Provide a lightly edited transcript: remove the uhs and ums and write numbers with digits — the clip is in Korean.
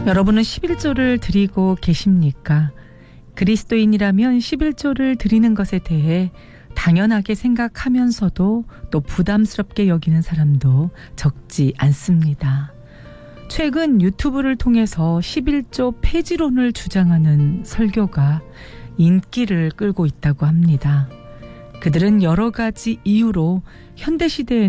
여러분은 11조를 드리고 계십니까? 그리스도인이라면 11조를 드리는 것에 대해 당연하게 생각하면서도 또 부담스럽게 여기는 사람도 적지 않습니다. 최근 유튜브를 통해서 11조 폐지론을 주장하는 설교가 인기를 끌고 있다고 합니다. 그들은 여러 가지 이유로 현대시대에는